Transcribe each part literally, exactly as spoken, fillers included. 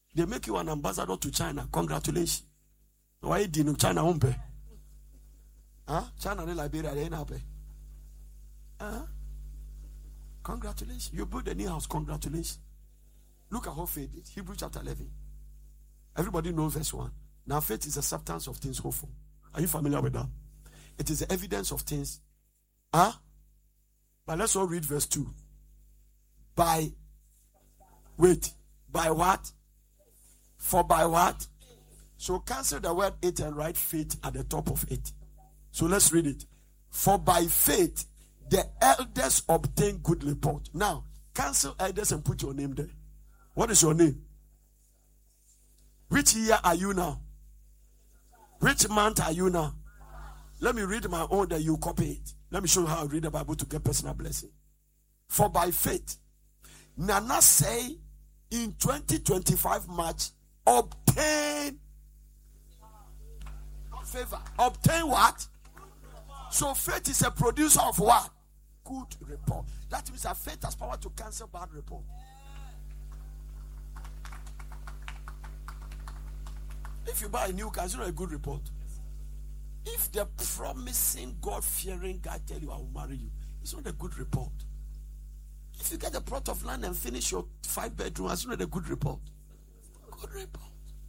They make you an ambassador to China. Congratulations. Why did you China umpe? Huh? China and Liberia, they ain't happy. Huh? Congratulations. You built a new house. Congratulations. Look at how faith is. Hebrews chapter eleven. Everybody knows verse one. Now faith is the substance of things hoped for. Are you familiar with that? It is the evidence of things. Huh? But let's all read verse two. By, wait, by what? For by what? So cancel the word it and write faith at the top of it. So let's read it. For by faith, the elders obtain good report. Now, cancel elders and put your name there. What is your name? Which year are you now? Which month are you now? Let me read my own, that you copy it. Let me show you how I read the Bible to get personal blessing. For by faith, Nana say in twenty twenty-five March, obtain favor. Obtain what? So faith is a producer of what? Good report. That means that faith has power to cancel bad report. If you buy a new car, it's not a good report. If the promising, God-fearing guy tell you I will marry you, it's not a good report. If you get a plot of land and finish your five bedroom, it's not a good report. Good report.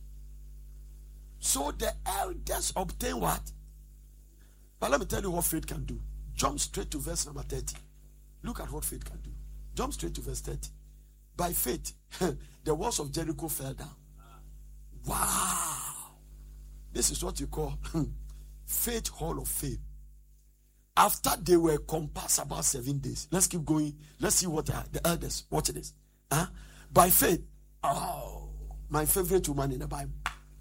So the elders obtain what? But let me tell you what faith can do. Jump straight to verse number thirty. Look at what faith can do. Jump straight to verse thirty. By faith, the walls of Jericho fell down. Wow. This is what you call faith hall of fame. After they were compassed about seven days. Let's keep going. Let's see what are the elders. Watch this. Huh? By faith. Oh, my favorite woman in the Bible.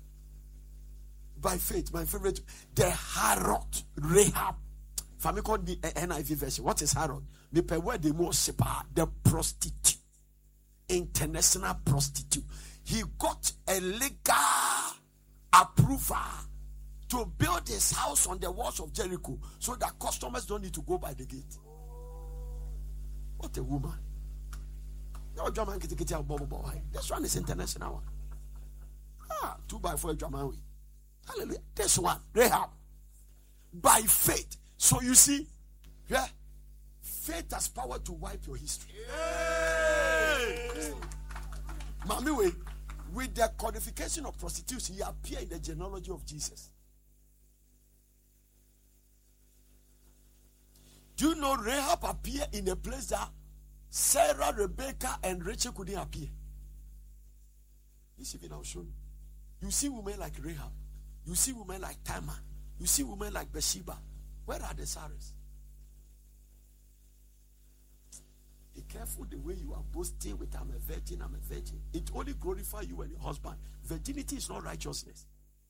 By faith, my favorite. The harlot Rahab. Family called the N I V version. What is harlot? The prostitute. International prostitute. He got a legal approval to build his house on the walls of Jericho so that customers don't need to go by the gate. What a woman. This one is international one. Ah, two by four German. Hallelujah. This one, Rahab. By faith. So you see, yeah, faith has power to wipe your history. Mommy, wait. With the codification of prostitution, he appeared in the genealogy of Jesus. Do you know Rahab appeared in a place that Sarah, Rebecca, and Rachel couldn't appear? This even I'll show you. You see women like Rahab. You see women like Tamar. You see women like Bathsheba. Where are the Sarahs? Be careful the way you are boasting with I'm a virgin, I'm a virgin. It only glorifies you and your husband. Virginity is not righteousness.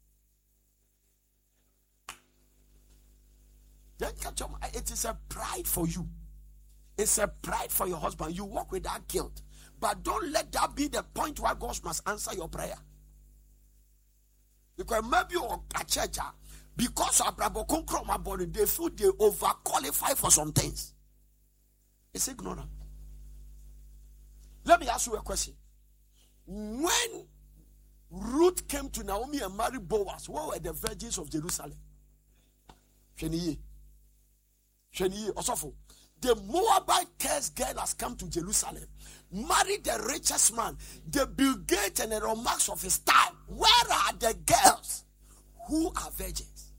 Then catch up. It is a pride for you. It's a pride for your husband. You walk with that guilt. But don't let that be the point where God must answer your prayer. Because maybe you're a church, because of my body, they feel they overqualify for some things. It's ignorant. Let me ask you a question. When Ruth came to Naomi and married Boaz, what were the virgins of Jerusalem? Sheniye. Sheniye. Osofo. The Moabite cursed girl has come to Jerusalem, married the richest man, the Bill Gates and the remarks of his time. Where are the girls who are virgins?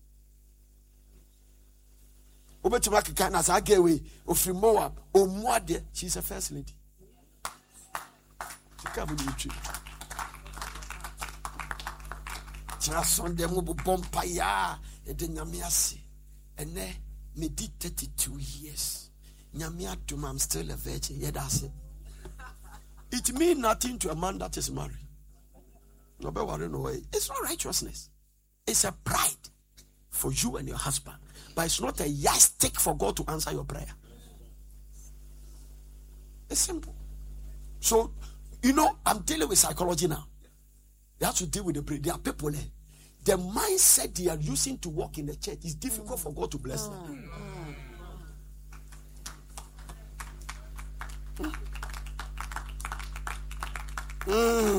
Moab, she's a first lady. She can't believe it. And then me did thirty-two years. I'm still a virgin. Yeah, that's it. It means nothing to a man that is married. It's not righteousness. It's a pride for you and your husband. But it's not a yardstick for God to answer your prayer. It's simple. So, you know, I'm dealing with psychology now. You have to deal with the brain. There are people there. The mindset they are using to walk in the church is difficult for God to bless them. Mm. Mm.